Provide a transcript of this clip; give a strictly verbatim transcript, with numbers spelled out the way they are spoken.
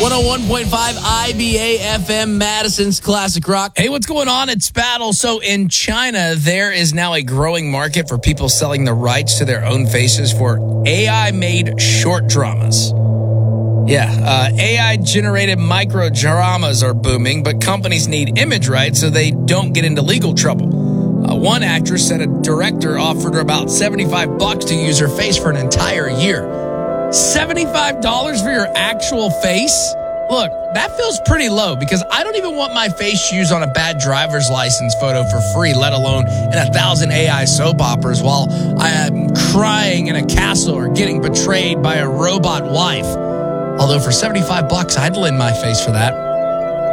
one oh one point five I B A F M, Madison's Classic Rock. Hey, what's going on? It's Battle. So in China, there is now a growing market for people selling the rights to their own faces for A I-made short dramas. Yeah, uh, A I-generated micro dramas are booming, but companies need image rights so they don't get into legal trouble. Uh, one actress said a director offered her about seventy-five bucks to use her face for an entire year. seventy-five dollars for your actual face? Look, that feels pretty low because I don't even want my face used on a bad driver's license photo for free, let alone in a thousand A I soap operas while I am crying in a castle or getting betrayed by a robot wife. Although for seventy-five bucks, I'd lend my face for that.